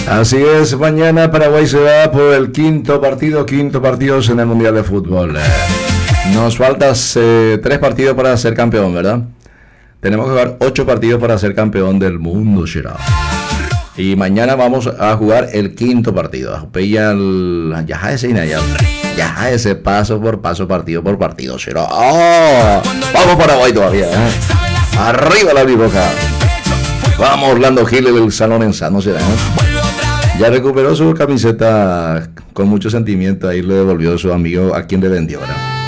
Así es, mañana Paraguay se va por el quinto partido en el Mundial de Fútbol. Nos faltan 3 partidos para ser campeón, ¿verdad? Tenemos que jugar 8 partidos para ser campeón del mundo, será. Y mañana vamos a jugar el quinto partido. Ya ese paso por paso, partido por partido, será. ¡Oh! Vamos Paraguay todavía, ¿eh? Arriba la biboca. Vamos Orlando Giles del Salón en Sano, será, ¿eh? Ya recuperó su camiseta con mucho sentimiento. Ahí le devolvió su amigo a quien le vendió, ¿verdad?